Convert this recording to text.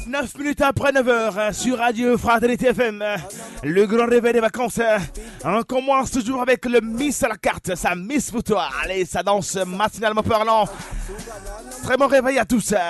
9 minutes après 9h sur Radio Fraternité FM. Le grand réveil des vacances. On commence toujours avec le Miss à la carte. Ça Miss pour toi. Allez, ça danse matinalement parlant. Très bon réveil à tous.